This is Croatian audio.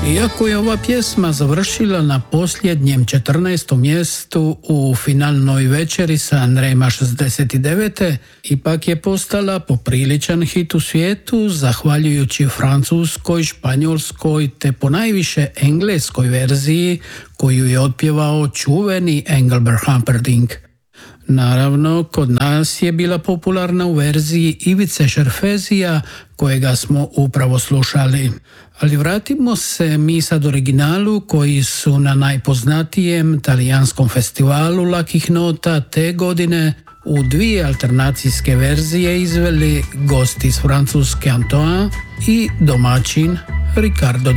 Iako je ova pjesma završila na posljednjem 14. mjestu u finalnoj večeri sa Andrejma 69. ipak je postala popriličan hit u svijetu zahvaljujući francuskoj, španjolskoj te ponajviše engleskoj verziji koju je otpjevao čuveni Engelbert Humperdinck. Naravno, kod nas je bila popularna u verziji Ivice Šerfezija, kojega smo upravo slušali. Ali vratimo se mi sad originalu koji su na najpoznatijem talijanskom festivalu lakih nota te godine u dvije alternacijske verzije izveli gosti iz Francuske Antoine i domaćin Ricardo